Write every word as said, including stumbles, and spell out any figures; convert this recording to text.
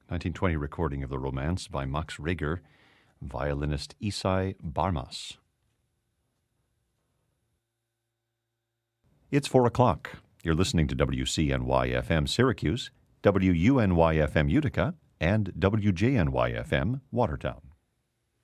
nineteen twenty recording of the romance by Max Reger, violinist Isai Barmas. It's four o'clock. You're listening to W C N Y F M Syracuse, W U N Y F M Utica, and W J N Y F M Watertown.